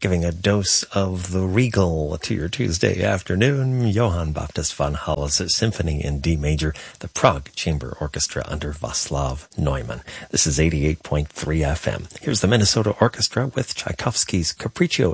giving a dose of the regal to your Tuesday afternoon. Johann Baptist von Hollis' Symphony in D Major, the Prague Chamber Orchestra under Václav Neumann. This is 88.3 FM. Here's the Minnesota Orchestra with Tchaikovsky's Capriccio